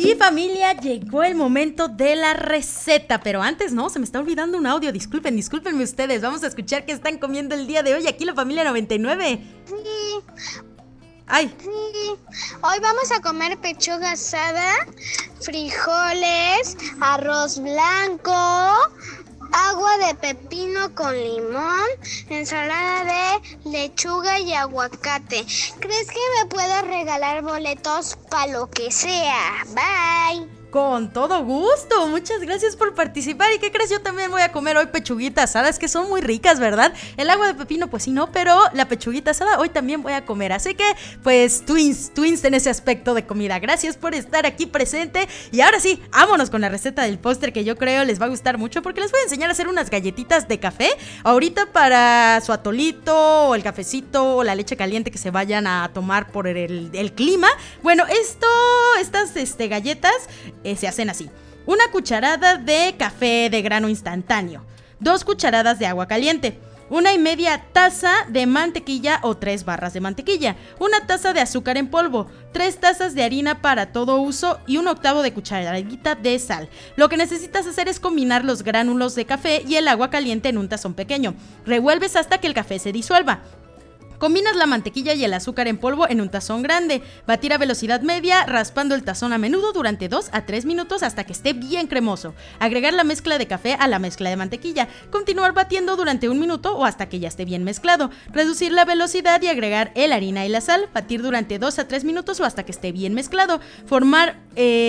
Y familia, llegó el momento de la receta, pero antes no, se me está olvidando un audio, discúlpenme ustedes, vamos a escuchar qué están comiendo el día de hoy aquí la familia 99. Sí. ¡Ay! Sí. Hoy vamos a comer pechuga asada, frijoles, arroz blanco, agua de pepino con limón, ensalada de lechuga y aguacate. ¿Crees que me puedes regalar boletos para lo que sea? Bye. Con todo gusto, muchas gracias por participar. ¿Y qué crees? Yo también voy a comer hoy pechuguita asada, es que son muy ricas, ¿verdad? El agua de pepino pues sí no, pero la pechuguita asada hoy también voy a comer. Así que pues twins en ese aspecto de comida. Gracias por estar aquí presente. Y ahora sí, vámonos con la receta del postre que yo creo les va a gustar mucho, porque les voy a enseñar a hacer unas galletitas de café ahorita para su atolito o el cafecito o la leche caliente que se vayan a tomar por el clima. Bueno, estas galletas se hacen así: una cucharada de café de grano instantáneo, 2 cucharadas de agua caliente, 1,5 taza de mantequilla o 3 barras de mantequilla, 1 taza de azúcar en polvo, 3 tazas de harina para todo uso y 1/8 de cucharadita de sal. Lo que necesitas hacer es combinar los gránulos de café y el agua caliente en un tazón pequeño. Revuelves hasta que el café se disuelva. Combinas la mantequilla y el azúcar en polvo en un tazón grande. Batir a velocidad media, raspando el tazón a menudo durante 2 a 3 minutos hasta que esté bien cremoso. Agregar la mezcla de café a la mezcla de mantequilla. Continuar batiendo durante 1 minuto o hasta que ya esté bien mezclado. Reducir la velocidad y agregar la harina y la sal. Batir durante 2 a 3 minutos o hasta que esté bien mezclado. Formar